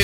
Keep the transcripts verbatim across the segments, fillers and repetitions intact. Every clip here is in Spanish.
Buen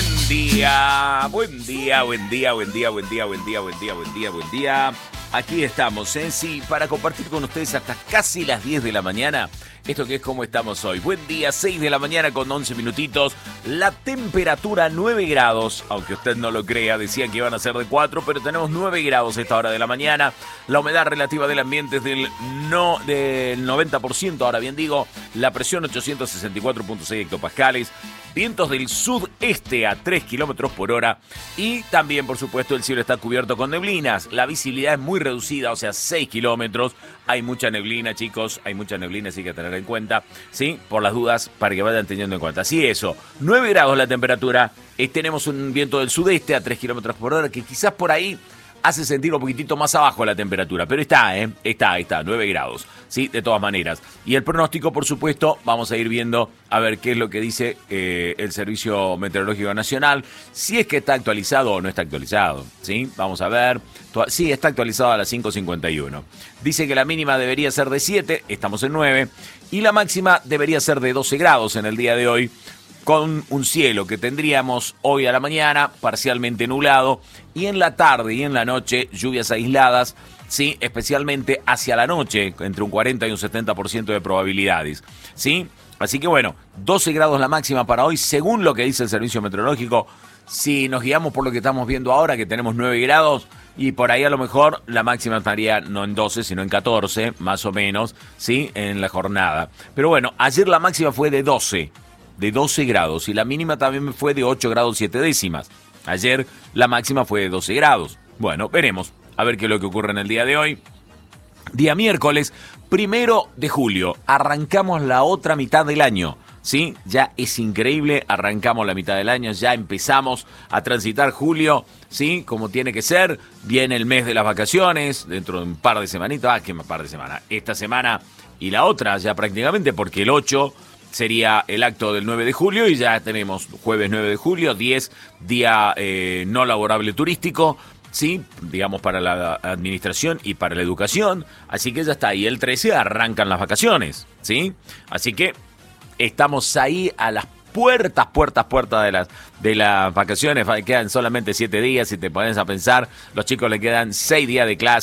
día, buen día, buen día, buen día, buen día, buen día, buen día, buen día, buen día. Aquí estamos, ¿eh? Sí, para compartir con ustedes hasta casi las diez de la mañana. Esto que es como estamos hoy. Buen día, seis de la mañana con once minutitos. La temperatura nueve grados, aunque usted no lo crea, decían que iban a ser de cuatro, pero tenemos nueve grados a esta hora de la mañana. La humedad relativa del ambiente es del, no, del noventa por ciento, ahora bien digo. La presión ochocientos sesenta y cuatro punto seis hectopascales. Vientos del sudeste a tres kilómetros por hora. Y también, por supuesto, el cielo está cubierto con neblinas. La visibilidad es muy reducida, o sea, seis kilómetros. Hay mucha neblina, chicos. Hay mucha neblina, así que tener en cuenta, ¿sí? Por las dudas, para que vayan teniendo en cuenta. Así eso, nueve grados la temperatura. Eh, tenemos un viento del sudeste a tres kilómetros por hora, que quizás por ahí hace sentir un poquitito más abajo la temperatura, pero está, ¿eh? Está, está, nueve grados, ¿sí? De todas maneras. Y el pronóstico, por supuesto, vamos a ir viendo a ver qué es lo que dice eh, el Servicio Meteorológico Nacional, si es que está actualizado o no está actualizado, ¿sí? Vamos a ver. Sí, está actualizado a las cinco cincuenta y uno. Dice que la mínima debería ser de siete, estamos en nueve, y la máxima debería ser de doce grados en el día de hoy, con un cielo que tendríamos hoy a la mañana parcialmente nublado y en la tarde y en la noche lluvias aisladas, sí, especialmente hacia la noche, entre un cuarenta y un setenta por ciento de probabilidades, ¿sí? Así que bueno, doce grados la máxima para hoy, según lo que dice el Servicio Meteorológico. Si nos guiamos por lo que estamos viendo ahora, que tenemos nueve grados, y por ahí a lo mejor la máxima estaría no en doce, sino en catorce, más o menos, ¿sí? En la jornada. Pero bueno, ayer la máxima fue de doce. De doce grados, y la mínima también fue de ocho grados siete décimas. Ayer la máxima fue de doce grados. Bueno, veremos a ver qué es lo que ocurre en el día de hoy. Día miércoles, primero de julio, arrancamos la otra mitad del año, ¿sí? Ya es increíble, arrancamos la mitad del año, ya empezamos a transitar julio, ¿sí? Como tiene que ser. Viene el mes de las vacaciones, dentro de un par de semanitas, ah, qué más par de semanas, esta semana y la otra ya prácticamente, porque el ocho sería el acto del nueve de julio y ya tenemos jueves nueve de julio, diez, día eh, no laborable turístico, sí, digamos para la administración y para la educación, así que ya está, y el trece arrancan las vacaciones, sí, así que estamos ahí a las puertas, puertas, puertas de las, de las vacaciones. Quedan solamente siete días, si te pones a pensar, los chicos le quedan seis días de clase.